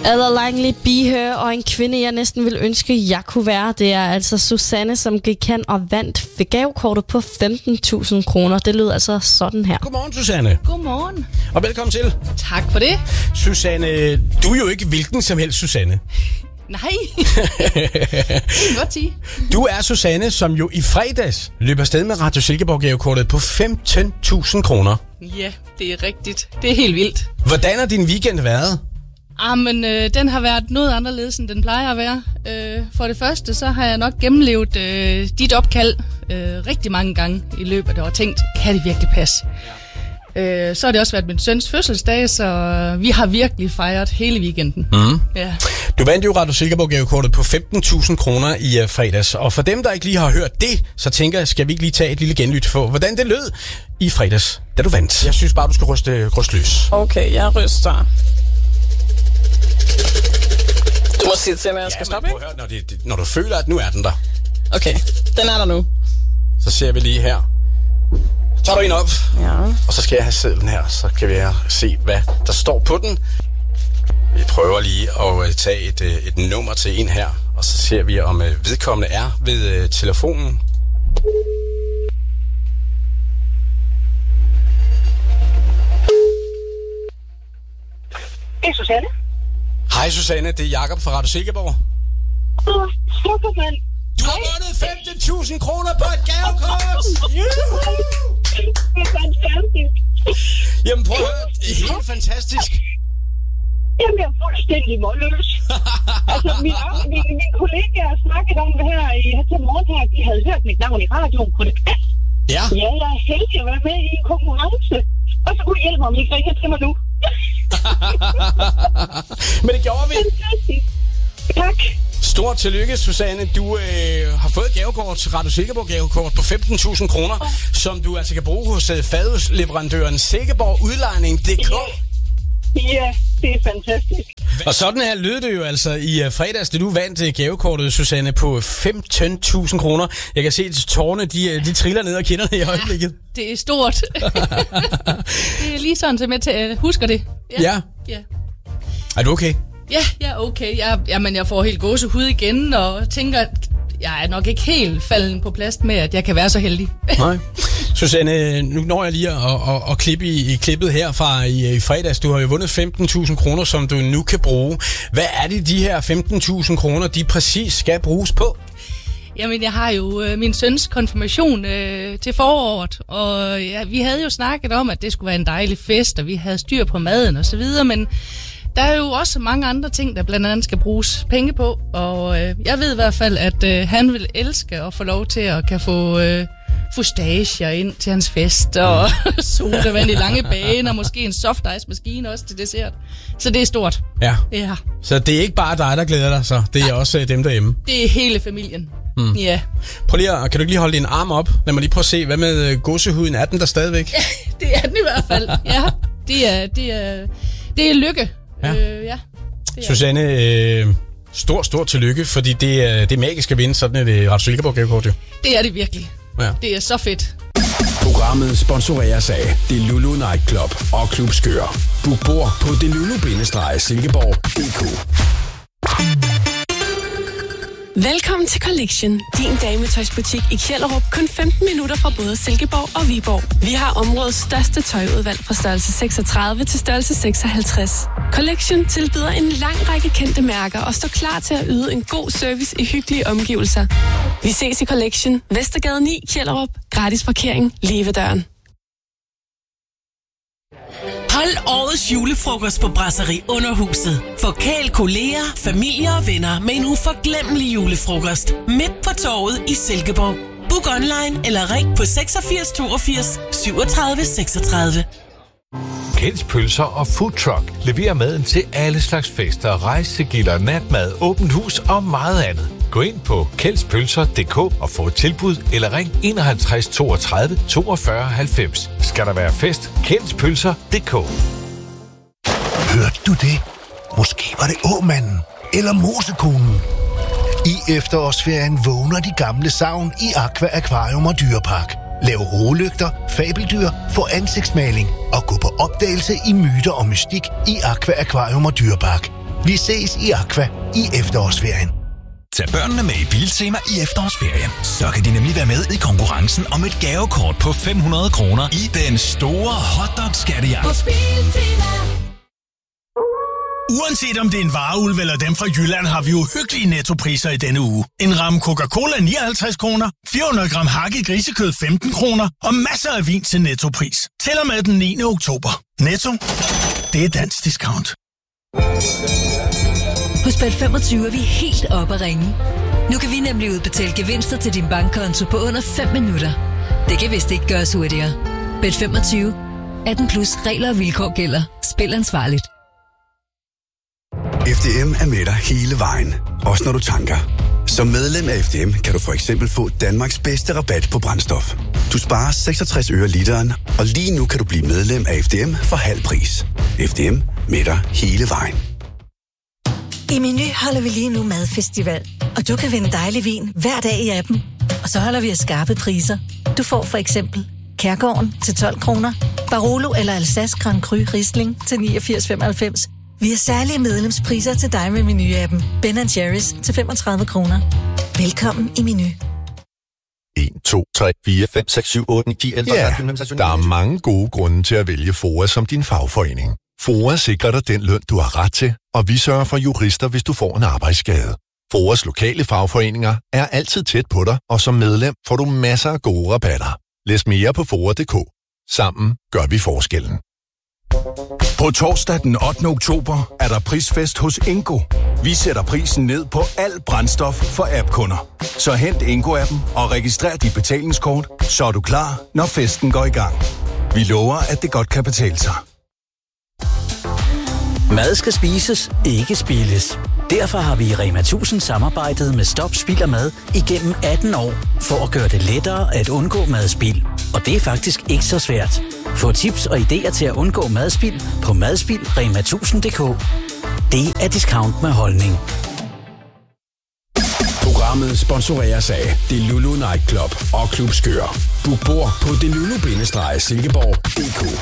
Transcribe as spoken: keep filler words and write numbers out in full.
Other Langley, Be Her, og en kvinde, jeg næsten vil ønske, jeg kunne være. Det er altså Susanne, som gik hen og vandt ved gavekortet på femten tusind kroner. Det lød altså sådan her. Godmorgen, Susanne. Godmorgen. Og velkommen til. Tak for det. Susanne, du er jo ikke hvilken som helst Susanne. Nej, det kan godt sige. Du er Susanne, som jo i fredags løb afsted med Radio Silkeborg gavekortet på femten tusind kroner. Ja, det er rigtigt. Det er helt vildt. Hvordan har din weekend været? Ah, men øh, den har været noget anderledes, end den plejer at være. Øh, for det første, så har jeg nok gennemlevet øh, dit opkald øh, rigtig mange gange i løbet af det, og tænkt, kan det virkelig passe? Øh, så har det også været min søns fødselsdag, så vi har virkelig fejret hele weekenden. Mm. Ja. Du vandt jo Radio Silkeborg gavekortet på femten tusind kroner i uh, fredags. Og for dem, der ikke lige har hørt det, så tænker jeg, skal vi ikke lige tage et lille genlyt for, hvordan det lød i fredags, da du vandt. Jeg synes bare, du skal ryste, ryste løs. Okay, jeg ryster. Du må sige til mig, at jeg skal ja, stoppe, ikke? Høre, når, det, når du føler, at nu er den der. Okay, den er der nu. Så ser vi lige her. Så tager du en op, ja. Og så skal jeg have sedlen her, så kan vi se, hvad der står på den. Vi prøver lige at tage et, et nummer til en her, og så ser vi, om vedkommende er ved telefonen. Det er Susanne. Hej Susanne, det er Jakob fra Radio Silkeborg. Åh, Superman. Du har vundet femten tusind kroner på et gavekort! Det er fantastisk. Jamen prøv at høre, det er helt fantastisk. Jamen, jeg er fuldstændig målløs. Altså, min, min, min kollegaer har snakket om det her i til morgen her. De havde hørt mit navn i radioen. Kunne det passe? Ja. Ja, jeg er heldig at være med i en konkurrence. Og så kunne du hjælpe mig, om I ikke ringer til mig nu. Men det gjorde vi. Fantastisk. Tak. Stort tillykke, Susanne. Du øh, har fået gavekort, Radio Silkeborg gavekort på femten tusind kroner, oh. som du altså kan bruge hos øh, fadhusleverandøren Silkeborg Udlejning punktum d k. Ja. ja, det er fantastisk. Og sådan her lød det jo altså i uh, fredags, da du vandt uh, gavekortet, Susanne, på femten tusind kroner. Jeg kan se, at tårerne, de, de triller ned og kinderne i øjeblikket. Ja, det er stort. Det er lige sådan, som jeg t- husker det. Ja. ja. ja. Er du okay? Ja, jeg er okay. Jeg, jamen, jeg får helt gåsehud igen, og tænker, at jeg er nok ikke helt falden på plads med, at jeg kan være så heldig. Nej. Susanne, nu når jeg lige at, at, at klippe i, i klippet her fra i, i fredags. Du har jo vundet femten tusind kroner, som du nu kan bruge. Hvad er det, de her femten tusind kroner, de præcis skal bruges på? Jamen, jeg har jo øh, min søns konfirmation øh, til foråret, og ja, vi havde jo snakket om, at det skulle være en dejlig fest, og vi havde styr på maden og så videre, men der er jo også mange andre ting, der blandt andet skal bruges penge på, og øh, jeg ved i hvert fald, at øh, han vil elske at få lov til at kan få øh, fustager ind til hans fest, og sodavand i lange baner, og måske en soft ice maskine også til dessert. Så det er stort. Ja. Ja. Så det er ikke bare dig, der glæder dig, så det er ja. også øh, dem derhjemme. Det er hele familien. Mm. Ja. Prøv lige at, kan du ikke lige holde din arm op? Lad mig lige prøve at se, hvad med øh, gåsehuden? Er den der stadigvæk? Ja, det er den i hvert fald. Ja, det er, det er, det er lykke. Ja. Øh, ja, Susanne, øh, stor, stor tillykke, fordi det er, det er magisk at vinde sådan et Radio Silkeborg gavekort jo. Det er det virkelig. Ja. Det er så fedt. Programmet sponsoreres af Delulu Nightclub og Klub Skør. Book bord på delulu bindestreg silkeborg punktum d k. Velkommen til Collection, din dametøjsbutik i Kjellerup, kun femten minutter fra både Silkeborg og Viborg. Vi har områdets største tøjudvalg fra størrelse seksogtredive til størrelse seksoghalvtreds. Collection tilbyder en lang række kendte mærker og står klar til at yde en god service i hyggelige omgivelser. Vi ses i Collection, Vestergade ni, Kjellerup. Gratis parkering lige ved døren. Hold årets julefrokost på Brasserie Underhuset. Forkæl kolleger, familie og venner med en uforglemmelig julefrokost. Midt på torvet i Silkeborg. Book online eller ring på seksogfirs toogfirs syvogtredive seksogtredive. Kjelds Pølser og Food Truck leverer maden til alle slags fester, rejsegilder, natmad, åbent hus og meget andet. Gå ind på kjelds pølser punktum d k og få et tilbud eller ring enoghalvtreds toogtredive toogfyrre halvfems. Skal der være fest? Kjelds Pølser punktum d k. Hørte du det? Måske var det Åmanden eller Mosekonen. I efterårsferien vågner de gamle sagn i Aqua Aquarium og Dyrepark. Lav roelygter, fabeldyr, få ansigtsmaling og gå på opdagelse i myter og mystik i Aqua Aquarium og Dyrepark. Vi ses i Aqua i efterårsferien. Tag børnene med i Biltema i efterårsferien. Så kan de nemlig være med i konkurrencen om et gavekort på fem hundrede kroner i den store hotdog-skattejagt. Uanset om det er en vareulv eller dem fra Jylland, har vi jo hyggelige nettopriser i denne uge. En ramme Coca-Cola nioghalvtreds kroner, fire hundrede gram hakket grisekød femten kroner og masser af vin til nettopris. Til og med den niende oktober. Netto, det er dansk discount. Hos Bet femogtyve er vi helt oppe at ringe. Nu kan vi nemlig udbetale gevinster til din bankkonto på under fem minutter. Det kan vist ikke gøres hurtigere. Bet femogtyve. atten plus regler og vilkår gælder. Spil ansvarligt. F D M er med dig hele vejen. Også når du tanker. Som medlem af F D M kan du for eksempel få Danmarks bedste rabat på brændstof. Du sparer seksogtres øre literen, og lige nu kan du blive medlem af F D M for halv pris. F D M med dig hele vejen. I Meny holder vi lige nu madfestival, og du kan vinde dejlig vin hver dag i appen. Og så holder vi af skarpe priser. Du får for eksempel Kærgården til tolv kroner, Barolo eller Alsace Grand Cru Riesling til niogfirs femoghalvfems. Vi har særlige medlemspriser til dig med Meny-appen. Ben and Jerry's til femogtredive kroner. Velkommen i Meny. en, to, tre, fire, fem, seks, syv, otte, ni, ti, elleve, Ja, der er mange gode grunde til at vælge Fora som din fagforening. Fora sikrer dig den løn, du har ret til, og vi sørger for jurister, hvis du får en arbejdsskade. Foras lokale fagforeninger er altid tæt på dig, og som medlem får du masser af gode rabatter. Læs mere på fora punktum d k. Sammen gør vi forskellen. På torsdag den ottende oktober er der prisfest hos Ingo. Vi sætter prisen ned på alt brændstof for app-kunder. Så hent Ingo-appen og registrer dit betalingskort, så er du klar, når festen går i gang. Vi lover, at det godt kan betale sig. Mad skal spises, ikke spildes. Derfor har vi i Rema tusind samarbejdet med Stop Spild og Mad igennem atten år, for at gøre det lettere at undgå madspild. Og det er faktisk ikke så svært. Få tips og idéer til at undgå madspild på madspild punktum rema tusind punktum d k. Det er discount med holdning. Programmet sponsoreres af Delulu Night Club og Klub Skør. Book bord på delulu bindestreg silkeborg punktum d k.